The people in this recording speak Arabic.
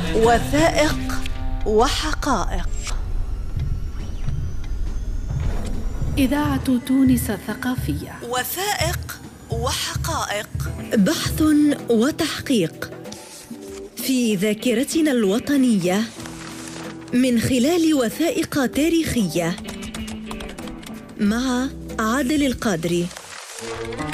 وثائق وحقائق. إذاعة تونس الثقافية. وثائق وحقائق. بحث وتحقيق في ذاكرتنا الوطنية من خلال وثائق تاريخية، مع عادل القادري.